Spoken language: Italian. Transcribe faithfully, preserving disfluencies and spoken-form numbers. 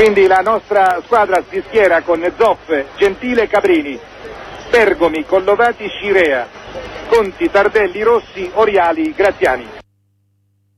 Quindi la nostra squadra si schiera con Zopfe, Gentile, Cabrini, Bergomi, Collovati, Scirea, Conti, Tardelli, Rossi, Oriali, Graziani.